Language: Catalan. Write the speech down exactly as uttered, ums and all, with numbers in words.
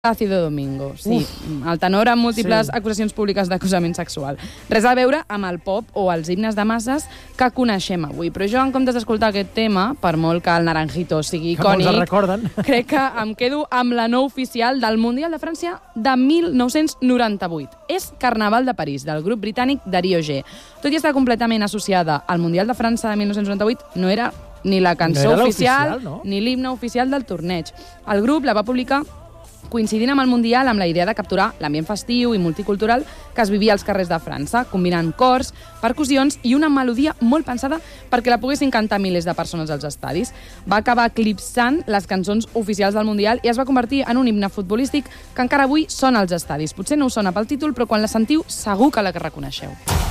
Plácido Domingo, sí. Uf. El tenor amb múltiples sí. acusacions públiques d'acusament sexual. Res a veure amb el pop o els himnes de masses que coneixem avui. Però jo, en comptes d'escoltar aquest tema, per molt que el Naranjito sigui icònic, crec que em quedo amb la no oficial del Mundial de França de mil nou-cents noranta-vuit. És Carnaval de París, del grup britànic Dario G. Tot i estar completament associada al Mundial de França de mil nou-cents noranta-vuit, no era ni la cançó no oficial, no? ni l'himne oficial del torneig. El grup la va publicar coincidint amb el Mundial amb la idea de capturar l'ambient festiu i multicultural que es vivia als carrers de França, combinant cors, percussions i una melodia molt pensada perquè la poguessin cantar milers de persones als estadis. Va acabar eclipsant les cançons oficials del Mundial i es va convertir en un himne futbolístic que encara avui sona als estadis. Potser no us sona pel títol, però quan la sentiu segur que la reconeixeu.